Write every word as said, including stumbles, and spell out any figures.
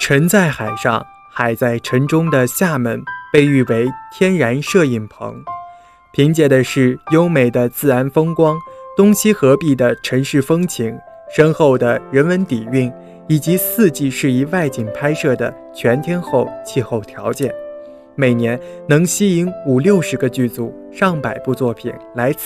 沉在海上，海在沉中的厦门被誉为天然摄影棚，凭借的是优美的自然风光、东西合璧的城市风情、深厚的人文底蕴，以及四季适宜外景拍摄的全天候气候条件，每年能吸引五六十个剧组、上百部作品来此